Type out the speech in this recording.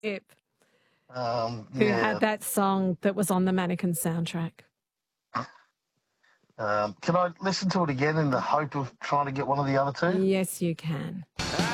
Depp, who Yeah. had that song that was on the Mannequin soundtrack. Can I listen to it again in the hope of trying to get one of the other two? Yes, you can.